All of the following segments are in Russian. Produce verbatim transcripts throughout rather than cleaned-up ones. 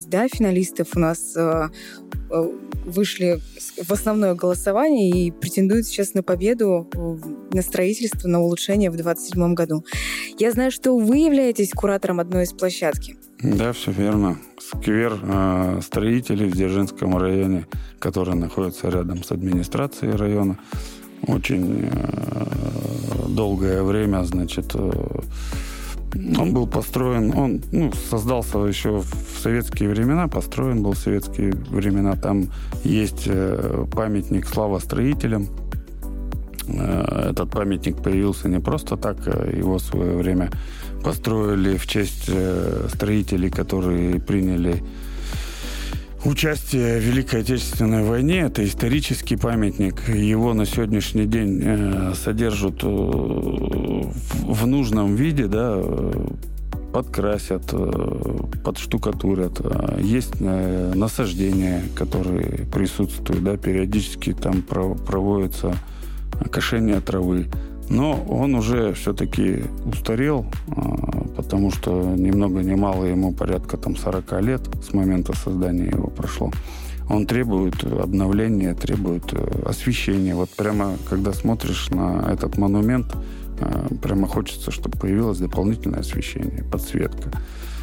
да, финалистов у нас вышли в основное голосование и претендуют сейчас на победу, на строительство, на улучшение в двадцать седьмом году. Я знаю, что вы являетесь куратором одной из площадки. Да, все верно. Сквер э, строителей в Дзержинском районе, который находится рядом с администрацией района, очень э, долгое время, значит, э, он был построен, он ну, создался еще в советские времена, построен был в советские времена. Там есть э, памятник «Слава строителям». Э, этот памятник появился не просто так, его в свое время построили в честь э, строителей, которые приняли участие в Великой Отечественной войне. Это исторический памятник. Его на сегодняшний день э, содержат э, в, в нужном виде, да, подкрасят, э, подштукатурят. Есть э, насаждения, которые присутствуют, да, периодически там про- проводится кошение травы. Но он уже все-таки устарел, потому что ни много ни мало ему порядка там сорок лет с момента создания его прошло. Он требует обновления, требует освещения. Вот прямо, когда смотришь на этот монумент, прямо хочется, чтобы появилось дополнительное освещение, подсветка.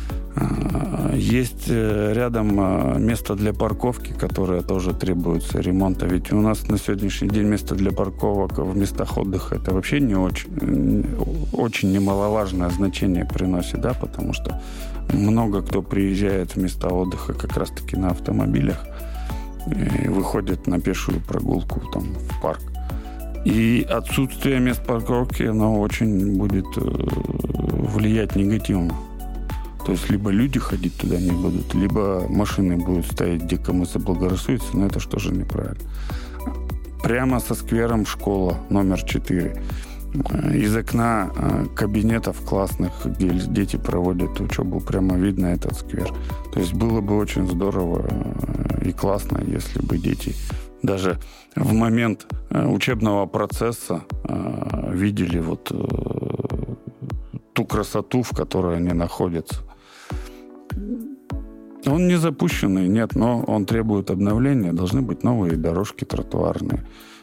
Есть рядом место для парковки, которое тоже требуется ремонта. Ведь у нас на сегодняшний день место для парковок в местах отдыха это вообще не очень, очень немаловажное значение приносит, да, потому что много кто приезжает в места отдыха как раз-таки на автомобилях и выходит на пешую прогулку там, в парк. И отсутствие мест парковки, оно очень будет влиять негативно. То есть либо люди ходить туда не будут, либо машины будут стоять, где кому заблагорассудится, но это что же неправильно. Прямо со сквером школа номер четыре. Из окна кабинетов классных, где дети проводят учебу, прямо видно этот сквер. То есть было бы очень здорово и классно, если бы дети даже в момент учебного процесса видели вот ту красоту, в которой они находятся. Он не запущенный, нет, но он требует обновления. Должны быть новые дорожки тротуарные.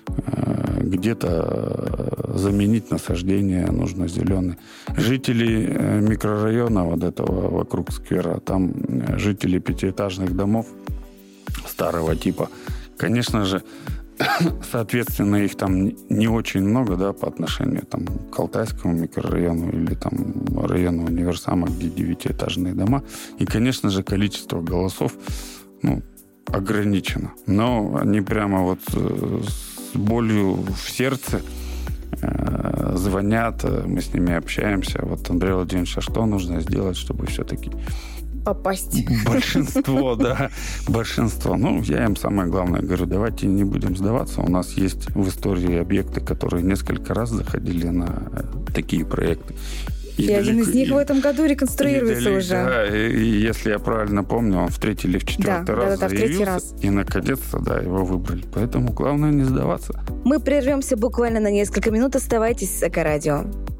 Где-то заменить насаждения нужно зеленые. Жители микрорайона вот этого вокруг сквера, там жители пятиэтажных домов старого типа, конечно же, соответственно, их там не очень много, да, по отношению там, к Алтайскому микрорайону или там району Универсама, где девятиэтажные дома. И, конечно же, количество голосов, ну, ограничено. Но они прямо вот с болью в сердце э, звонят, мы с ними общаемся. Вот, Андрей Владимирович, а что нужно сделать, чтобы все-таки попасть. Большинство, да, большинство. Ну, я им самое главное говорю, давайте не будем сдаваться. У нас есть в истории объекты, которые несколько раз заходили на такие проекты. И, и далеко, один из них и, в этом году реконструируется и далеко, уже. Да, и, и если я правильно помню, он в третий или в четвертый да, раз да, да, заявился. Раз. И, наконец-то, да, его выбрали. Поэтому главное не сдаваться. Мы прервемся буквально на несколько минут. Оставайтесь с Эко-радио.